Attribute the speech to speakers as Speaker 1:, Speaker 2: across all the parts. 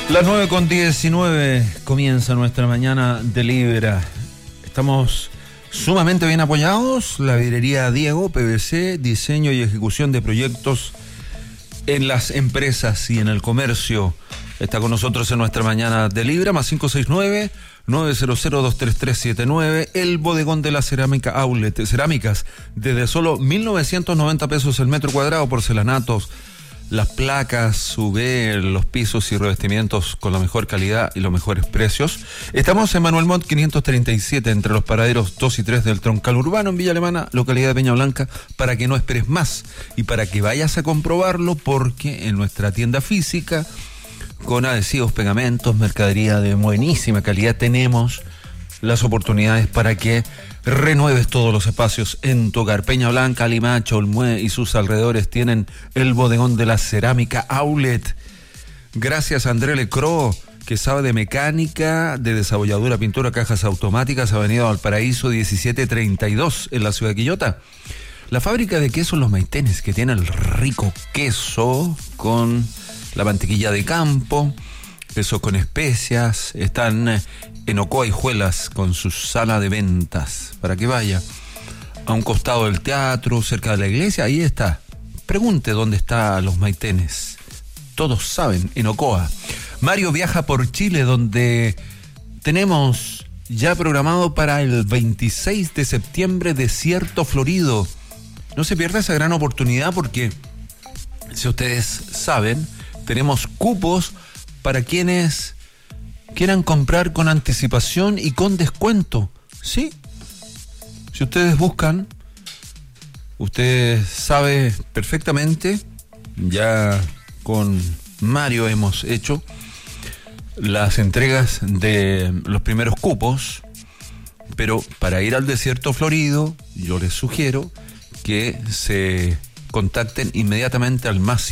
Speaker 1: Las 9:19 comienza nuestra mañana de Libra. Estamos sumamente bien apoyados. La vidrería Diego, PVC, diseño y ejecución de proyectos en las empresas y en el comercio. Está con nosotros en nuestra mañana de Libra, más 569-900-23379. El bodegón de la cerámica Outlet. Cerámicas desde solo 1.990 pesos el metro cuadrado, porcelanatos, las placas, UV, los pisos y revestimientos con la mejor calidad y los mejores precios. Estamos en Manuel Montt 537, entre los paraderos 2 y 3 del Troncal Urbano, en Villa Alemana, localidad de Peña Blanca, para que no esperes más y para que vayas a comprobarlo, porque en nuestra tienda física, con adhesivos, pegamentos, mercadería de buenísima calidad, tenemos las oportunidades para que renueves todos los espacios en tu hogar. Peña Blanca, Limache, Olmué y sus alrededores tienen el bodegón de la cerámica Outlet. Gracias a André Lecro, que sabe de mecánica, de desabolladura, pintura, cajas automáticas, Avenida Valparaíso 1732 en la ciudad de Quillota. La fábrica de quesos Los Maitenes, que tiene el rico queso con la mantequilla de campo, queso con especias. Están en Ocoa y Juelas con su sala de ventas, para que vaya a un costado del teatro, cerca de la iglesia. Ahí está. Pregunte dónde está Los Maitenes. Todos saben, en Ocoa. Mario viaja por Chile, donde tenemos ya programado para el 26 de septiembre Desierto Florido. No se pierda esa gran oportunidad, porque si ustedes saben, tenemos cupos para quienes quieran comprar con anticipación y con descuento. ¿Sí? Si ustedes buscan, usted sabe perfectamente, ya con Mario hemos hecho las entregas de los primeros cupos, pero para ir al Desierto Florido, yo les sugiero que se contacten inmediatamente al más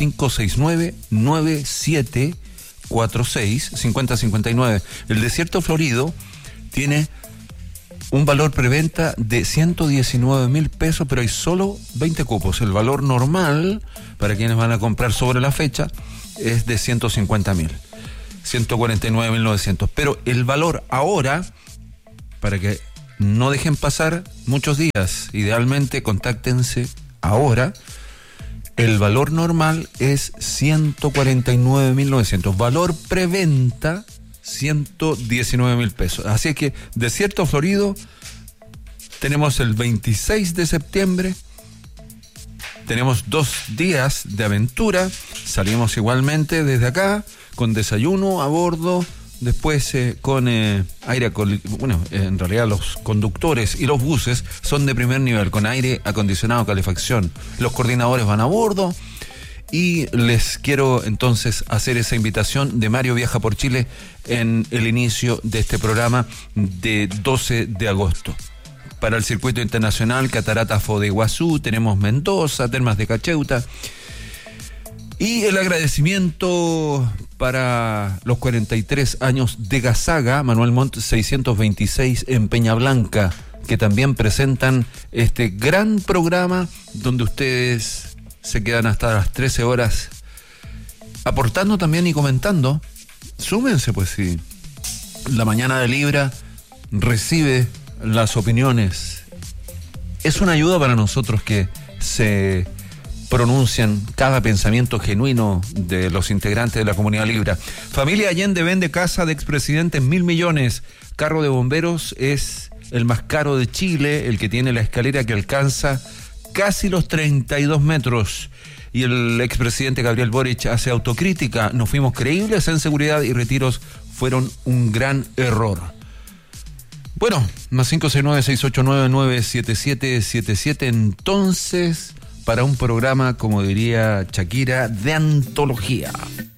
Speaker 1: 569-9746-5059. El Desierto Florido tiene un valor preventa de 119.000 pesos, pero hay solo 20 cupos. El valor normal, para quienes van a comprar sobre la fecha, es de 150.000, 149.900. Pero el valor ahora, para que no dejen pasar muchos días, idealmente contáctense ahora. El valor normal es 149.900. Valor preventa 119.000 pesos. Así es que Desierto Florido tenemos el 26 de septiembre. Tenemos 2 días de aventura. Salimos igualmente desde acá con desayuno a bordo. Después con aire bueno, en realidad los conductores y los buses son de primer nivel, con aire acondicionado, calefacción. Los coordinadores van a bordo. Y les quiero entonces hacer esa invitación de Mario Viaja por Chile en el inicio de este programa de 12 de agosto. Para el circuito internacional, Cataratas Foz de Iguazú, tenemos Mendoza, Termas de Cacheuta. Y el agradecimiento para los 43 años de Gasaga, Manuel Montt 626 en Peña Blanca, que también presentan este gran programa donde ustedes se quedan hasta las 13 horas aportando también y comentando. Súmense, pues, si la mañana de Libra recibe las opiniones. Es una ayuda para nosotros que se pronuncian cada pensamiento genuino de los integrantes de la comunidad Libra. Familia Allende vende casa de expresidente en 1.000 millones. Carro de bomberos es el más caro de Chile, el que tiene la escalera que alcanza casi los 32 metros. Y el expresidente Gabriel Boric hace autocrítica. Nos fuimos creíbles en seguridad y retiros fueron un gran error. Bueno, más 569-689-97777. Entonces, para un programa, como diría Shakira, de antología.